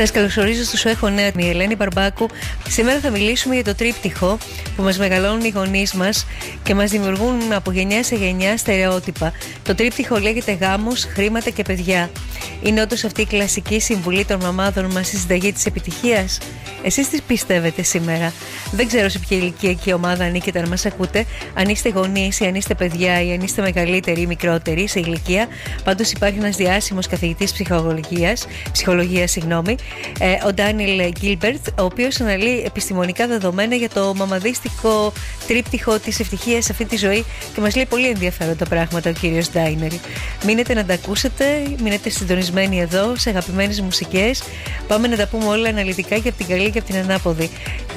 Σας καλωσορίζω στο Έχω Νέα, η Ελένη Μπαρμπάκου. Σήμερα θα μιλήσουμε για το τρίπτυχο που μας μεγαλώνουν οι γονείς μας και μας δημιουργούν από γενιά σε γενιά στερεότυπα. Το τρίπτυχο λέγεται γάμος, χρήματα και παιδιά. Είναι όντως αυτή η κλασική συμβουλή των μαμάδων μας στη συνταγή της επιτυχίας? Εσείς τι πιστεύετε σήμερα? Δεν ξέρω σε ποια ηλικιακή ομάδα ανήκετε αν μας ακούτε, αν είστε γονείς ή αν είστε παιδιά ή αν είστε μεγαλύτεροι ή μικρότεροι σε ηλικία. Πάντως υπάρχει ένας διάσημος καθηγητής ψυχολογίας, ο Ντάνιελ Γκίλμπερτ, ο οποίος αναλύει επιστημονικά δεδομένα για το μαμαδίστικο τρίπτυχο της ευτυχίας σε αυτή τη ζωή και μας λέει πολύ ενδιαφέροντα πράγματα ο κύριος Ντάινερ. Μείνετε να τα ακούσετε, μείνετε συντονισμένοι εδώ σε αγαπημένες μουσικές. Πάμε να τα πούμε όλα αναλυτικά και από την καλή και από την ανάποδη.